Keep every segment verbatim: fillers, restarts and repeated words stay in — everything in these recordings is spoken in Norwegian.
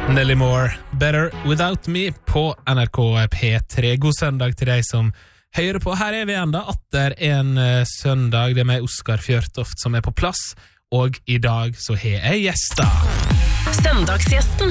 Nelly Moore, Better Without Me på N R K P tre. God søndag til deg som hører på. Her er vi enda, atter en uh, søndag. Det er meg, Oskar Fjørtoft, som er på plass. Og i dag så har jeg gjester. Søndagsgjesten.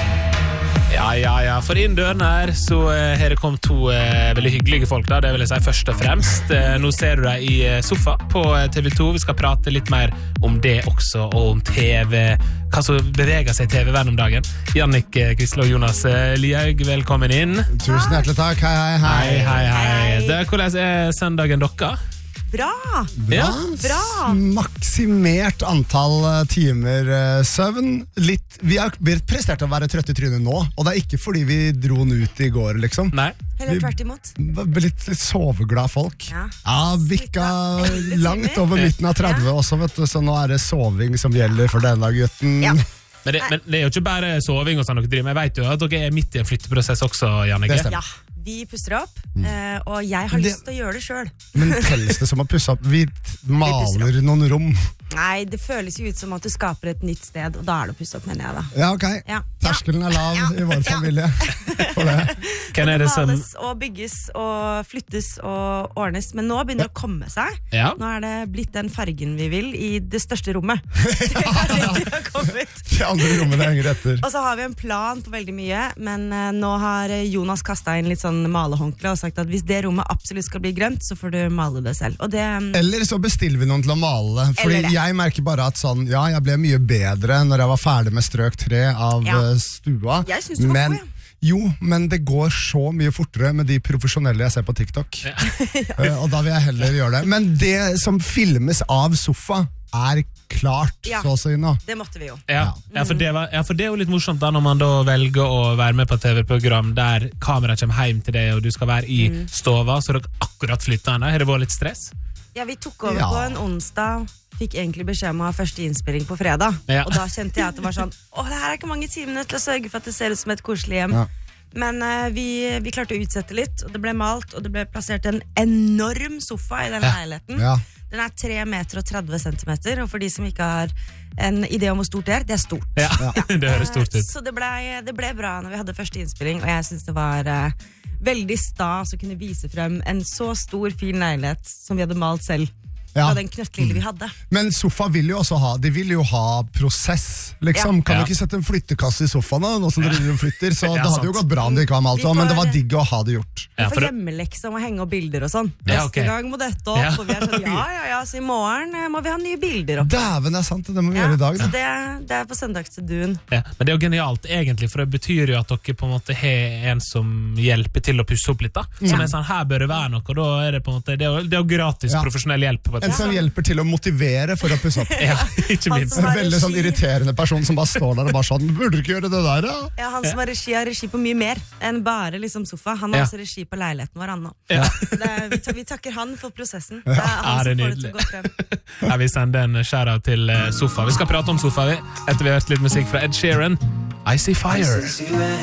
Ja, ja, ja. For inn døren her så uh, har det kommet to uh, veldig hyggelige folk da. Det vil jeg si først og fremst. Uh, nå ser du deg i uh, sofa på uh, T V to. Vi skal prate litt mer om det også, og om T V, hva som beveger seg i T V-verden om dagen. Jannik Kristel og Jonas Liaug, velkommen inn. Tusen hjertelig takk, hei, hei, hei. Hei, hei, hei. Det, hvordan er søndagen dere? Bra! Bra. Ja. Bra. Maksimert antall uh, timer uh, søvn. Litt, vi har blitt prestert å være trøtte i trynet nå, og det er ikke fordi vi dro den ut i går, liksom. Nei. Heller tvert imot. Litt, litt soveglad folk. Ja. Ja, vikka Litt langt timer. over midten av tretti også, vet du, så nå er det soving som gjelder for denne gutten. Ja. Men det, men det er jo ikke bare soving og sånn dere driver med. Jeg vet jo at dere er midt i en flytteprosess også, Jannik. Det stemmer. Ja, vi puster opp, eh, og jeg har Det- lyst til å gjøre det selv. Men telles det som å pusse opp? Vi maler noen rom. Nei, det føles jo ut som at du skaper et nytt sted, og da er det å pusse opp, mener jeg da. Ja, ok. Ja. Terskelen er lav Ja. i vår Ja. familie. For det. Hvem er det som... males og bygges og flyttes og ordnes, men nå begynner det å komme seg. Ja. Nå er det blitt den fargen vi vil i det største rommet. Det er det vi har kommet. De andre rommene henger etter. Og så har vi en plan på veldig mye, men eh, nå har Jonas kastet inn litt sånn malehåndkle og sagt at hvis det rommet absolutt skal bli grønt, så får du male det selv. Og det... Eller så bestiller vi noen til å male det. Fordi Eller det. jeg merker bare at sånn, ja, jeg ble mye bedre når jeg var ferdig med strøk tre av Ja. eh, stua. Jeg synes du var men, god, ja. Jo, men det går så mye fortere med de profesjonelle jeg ser på TikTok. Eh, og da vil jeg heller gjøre det. Men det som filmes av sofa er klart, Ja. så å si nå. Det måtte vi jo. Ja, ja, for det var, ja, for det er jo litt morsomt da, når man da velger å være med på et T V-program der kameraet kommer hjem til deg, og du skal være i stova, så dere akkurat flyttet henne. Har det vært litt stress? Ja, vi tok over Ja. på en onsdag, fikk egentlig beskjed om å ha første innspilling på fredag. Ja. Og da kjente jeg at det var sånn, åh, det her er ikke mange timene til å sørge for at det ser ut som et koselig hjem. Ja. Men eh, vi, vi klarte å utsette litt, og det ble malt, og det ble plassert en enorm sofa i den leiligheten. Ja. Den er tre meter og tretti centimeter, og for de som ikke har en idé om hvor stort det er, det er stort. Ja, det høres stort Eh, ut. Så det ble, det ble bra når vi hadde første innspilling, og jeg synes det var eh, veldig stas å kunne vise frem en så stor, fin leilighet som vi hadde malt selv. Ja. Fra den knøttlille vi hadde. Men sofa vil jo også ha, de vil jo ha prosess, liksom. Ja. Kan Ja. du ikke sette en flyttekasse i sofaen da, nå som dere driver og flytter, så Ja, det hadde jo sant. gått bra om det ikke var malt, Vi får- men det var digg å ha det gjort. Vi Ja, får for det- hjemmelekse om å henge opp bilder og sånn. Ja, Neste ok. gang må dette opp, Ja. og vi er sånn, ja, ja, ja, så i morgen eh, må vi ha nye bilder opp. Dæven, det er sant, det må vi Ja, gjøre i dag. så Da. det, det er på søndagstiduen. Ja, men det er jo genialt egentlig, for det betyr jo at dere på en måte har en som hjelper til å pusse opp litt da. Som er sånn, her bør det være noe, og da er det på en måte, det er jo, det er jo gratis Ja. profesjonell hjelp. På et En vis. som hjelper til å motivere for å pusse opp. Ja, ikke Han minst. som En har veldig sånn regi. irriterende person som bare står der og bare sånn, burde du ikke gjøre det der, da? Ja, han som har regi har regi på mye mer enn bare liksom sofa. Han har Ja. også regi på leiligheten vår, han nå. Ja. Det er, vi, ta- vi takker han for prosessen. Det er Ja, han det er som får det til nydelig. å gå frem. Ja, vi sender en shout-out til eh, Sofa. Vi skal prate om Sofa vi, etter vi har hørt litt musikk fra Ed Sheeran. I See Fire.